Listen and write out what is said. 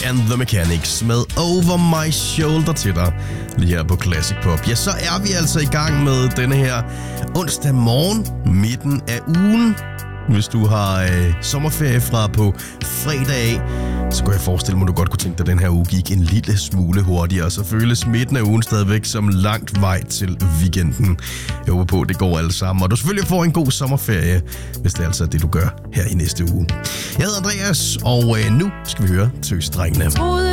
and the Mechanics med Over My Shoulder til dig lige her på Classic Pop. Ja, så er vi altså i gang med denne her onsdag morgen, midten af ugen. Hvis du har sommerferie fra på fredag af, så kunne jeg forestille mig, at du godt kunne tænke dig, at den her uge gik en lille smule hurtigere. Så føles midten af ugen stadigvæk som langt vej til weekenden. Jeg håber på, at det går alle sammen. Og du selvfølgelig får en god sommerferie, hvis det altså er det, du gør her i næste uge. Jeg hedder Andreas, og nu skal vi høre Tøsdrengene.